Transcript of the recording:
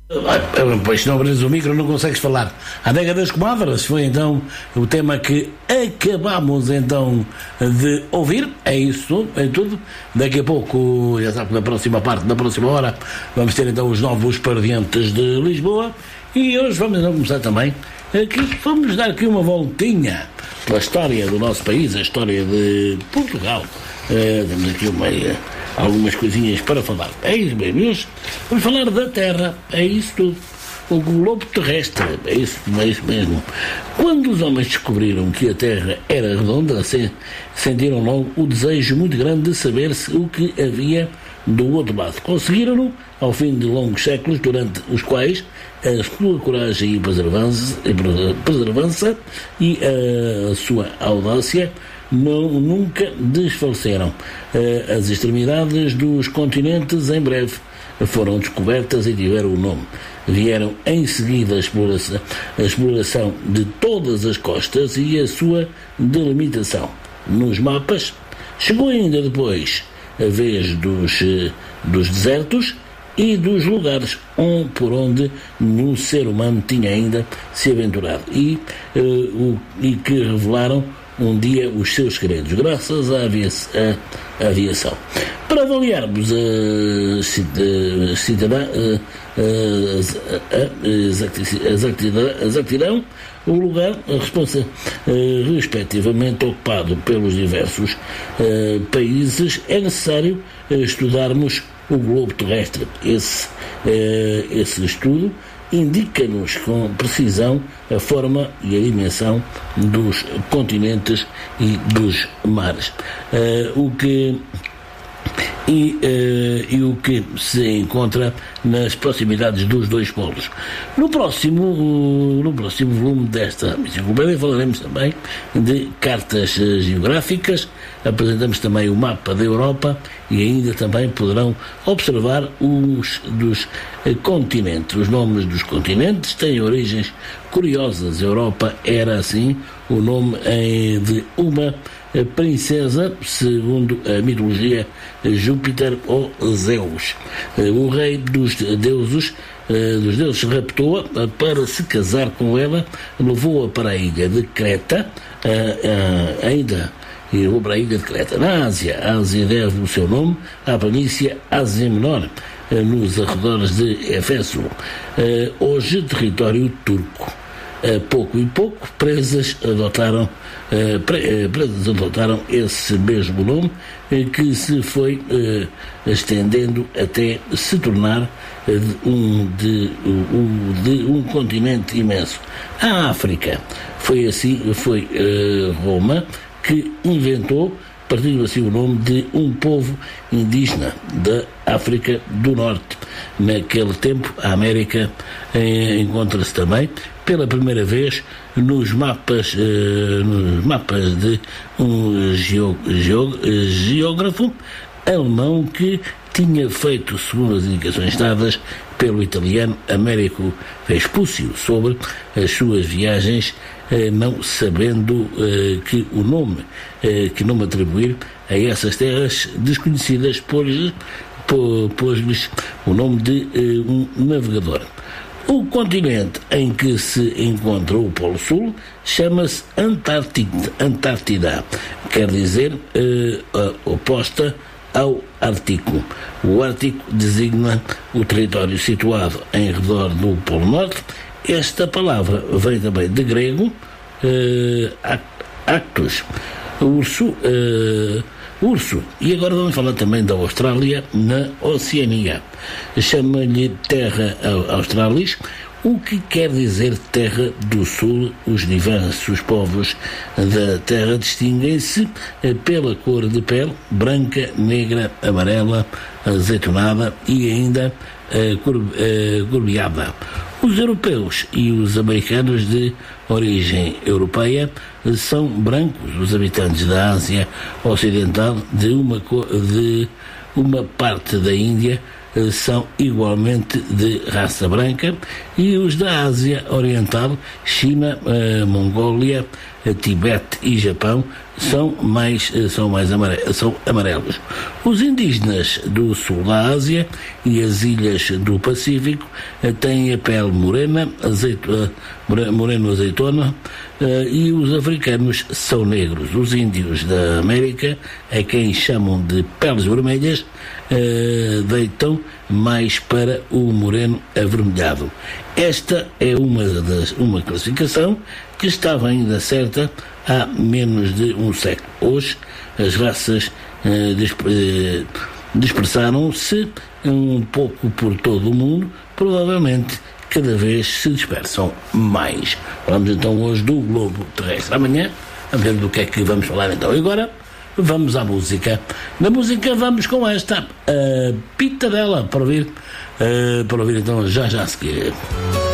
Pois, se não abres o micro não consegues falar. A Adega das Comadres foi então o tema que acabamos então de ouvir. É isso, é tudo. Daqui a pouco, já sabe, na próxima parte, na próxima hora, vamos ter então os novos pardientes de Lisboa. E hoje vamos então começar também aqui, vamos dar aqui uma voltinha pela história do nosso país, a história de Portugal. Temos aqui algumas coisinhas para falar. É isso mesmo. Hoje vamos falar da Terra. É isso tudo. O globo terrestre. É isso mesmo. Quando os homens descobriram que a Terra era redonda, sentiram logo o desejo muito grande de saber o que havia do outro lado. Conseguiram-no ao fim de longos séculos, durante os quais a sua coragem e perseverança e a sua audácia nunca desfaleceram. As extremidades dos continentes em breve foram descobertas e tiveram o nome. Vieram em seguida a exploração de todas as costas e a sua delimitação nos mapas. Chegou ainda depois a vez dos desertos e dos lugares por onde nenhum ser humano tinha ainda se aventurado e que revelaram um dia os seus segredos, graças à aviação. Para avaliarmos a exatidão, o lugar respectivamente ocupado pelos diversos países, é necessário estudarmos o globo terrestre. Esse estudo indica-nos com precisão a forma e a dimensão dos continentes e dos mares. O que se encontra nas proximidades dos dois polos. No próximo volume desta enciclopédia falaremos também de cartas geográficas, apresentamos também o mapa da Europa e ainda também poderão observar os dos continentes. Os nomes dos continentes têm origens curiosas. A Europa era assim o nome de uma princesa, segundo a mitologia, Júpiter ou Zeus. O rei dos deuses raptou-a para se casar com ela, levou-a para a ilha de Creta, na Ásia. A Ásia deve o seu nome à planície Ásia Menor, nos arredores de Éfeso, hoje território turco. Pouco e pouco, presas adotaram esse mesmo nome, que se foi estendendo até se tornar de um continente imenso. A África foi Roma que inventou, partindo assim o nome de um povo indígena da África do Norte. Naquele tempo, a América encontra-se também pela primeira vez nos mapas de um geógrafo alemão que tinha feito, segundo as indicações dadas pelo italiano Américo Vespucci, sobre as suas viagens, não sabendo que nome atribuir a essas terras desconhecidas, pôs-lhes o nome de um navegador. O continente em que se encontra o Polo Sul chama-se Antártida, quer dizer oposta ao Ártico. O Ártico designa o território situado em redor do Polo Norte. Esta palavra vem também de grego, actus, urso. E agora vamos falar também da Austrália, na Oceania. Chama-lhe Terra Australis, o que quer dizer Terra do Sul. Os diversos povos da Terra distinguem-se pela cor de pele, branca, negra, amarela, azeitonada e ainda curviada. Os europeus e os americanos de origem europeia são brancos. Os habitantes da Ásia Ocidental, de uma parte da Índia, são igualmente de raça branca, e os da Ásia Oriental, China, Mongólia, Tibete e Japão, são amarelos. Os indígenas do sul da Ásia e as ilhas do Pacífico têm a pele moreno-azeitona, e os africanos são negros. Os índios da América, a quem chamam de peles vermelhas, deitam mais para o moreno avermelhado. Esta é uma classificação que estava ainda certa há menos de um século. Hoje as raças dispersaram-se um pouco por todo o mundo, provavelmente cada vez se dispersam mais. Falamos então hoje do globo terrestre. Amanhã, a ver do que é que vamos falar então. E agora vamos à música. Na música vamos com esta, a Pitadela, para ouvir então já a seguir.